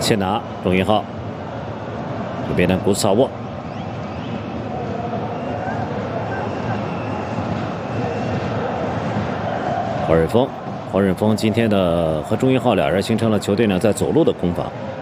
先拿钟云浩，右边的古斯塔沃。 黄忍峰今天的和钟云浩俩人形成了球队呢在走路的攻防。